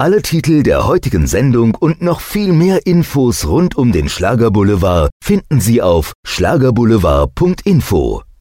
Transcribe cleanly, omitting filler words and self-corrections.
Alle Titel der heutigen Sendung und noch viel mehr Infos rund um den Schlagerboulevard finden Sie auf schlagerboulevard.info.